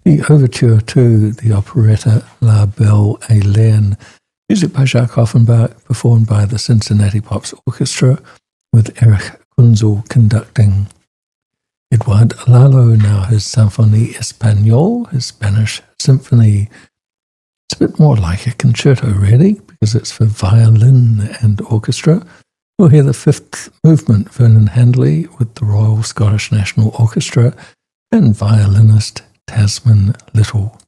The overture to the operetta La Belle Hélène, music by Jacques Offenbach, performed by the Cincinnati Pops Orchestra, with Erich Kunzel conducting. Eduard Lalo, now his Symphonie Espagnole, his Spanish symphony. It's a bit more like a concerto, really, because it's for violin and orchestra. We'll hear the fifth movement, Vernon Handley, with the Royal Scottish National Orchestra, and violinist Tasman Little.